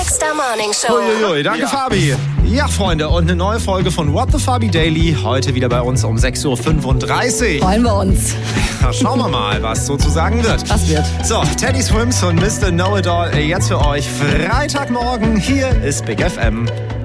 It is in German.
Rockstar Morning Show. Uiuiui, danke Fabi. Ja, Freunde, und eine neue Folge von What the Fabi Daily. Heute wieder bei uns um 6.35 Uhr. Freuen wir uns. Na, schauen wir mal, was sozusagen wird. Was wird? So, Teddy Swims und Mr. Know-It-All jetzt für euch. Freitagmorgen, hier ist Big FM.